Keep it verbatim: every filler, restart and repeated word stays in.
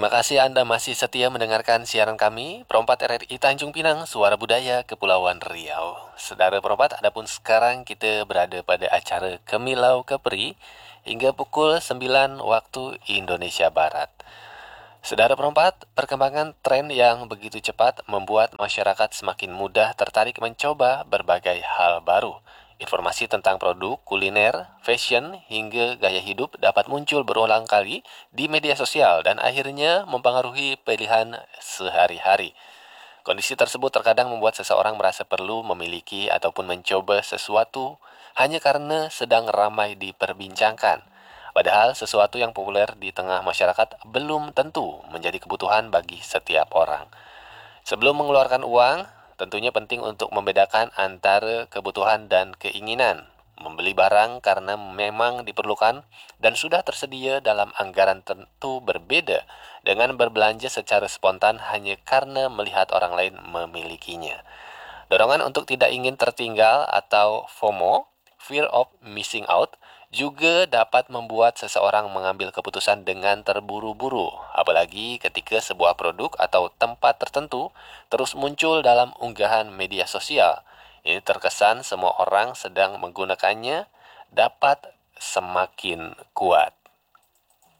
Terima kasih Anda masih setia mendengarkan siaran kami, Perompat R R I Tanjung Pinang, Suara Budaya Kepulauan Riau. Saudara Perompat, adapun sekarang kita berada pada acara Kemilau Kepri hingga pukul sembilan waktu Indonesia Barat. Saudara Perompat, perkembangan tren yang begitu cepat membuat masyarakat semakin mudah tertarik mencoba berbagai hal baru. Informasi tentang produk, kuliner, fashion, hingga gaya hidup dapat muncul berulang kali di media sosial dan akhirnya mempengaruhi pilihan sehari-hari. Kondisi tersebut terkadang membuat seseorang merasa perlu memiliki ataupun mencoba sesuatu hanya karena sedang ramai diperbincangkan. Padahal sesuatu yang populer di tengah masyarakat belum tentu menjadi kebutuhan bagi setiap orang. Sebelum mengeluarkan uang, tentunya penting untuk membedakan antara kebutuhan dan keinginan. Membeli barang karena memang diperlukan dan sudah tersedia dalam anggaran tentu berbeda dengan berbelanja secara spontan hanya karena melihat orang lain memilikinya. Dorongan untuk tidak ingin tertinggal atau FOMO, Fear of Missing Out, juga dapat membuat seseorang mengambil keputusan dengan terburu-buru, apalagi ketika sebuah produk atau tempat tertentu terus muncul dalam unggahan media sosial. Ini terkesan semua orang sedang menggunakannya dapat semakin kuat.